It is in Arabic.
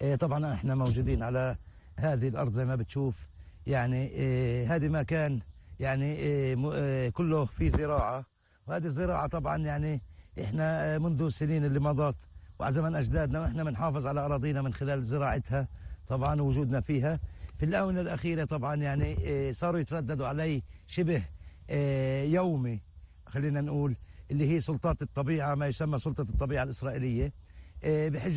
طبعا احنا موجودين على هذه الارض زي ما بتشوف. يعني هذه مكان يعني كله في زراعه، وهذه الزراعه طبعا يعني احنا منذ السنين اللي مضت وعلى زمن اجدادنا واحنا بنحافظ على اراضينا من خلال زراعتها طبعا ووجودنا فيها. في الاونه الاخيره طبعا يعني صاروا يترددوا علي شبه يومي، خلينا نقول، اللي هي سلطات الطبيعه، ما يسمى سلطه الطبيعه الاسرائيليه، بحجه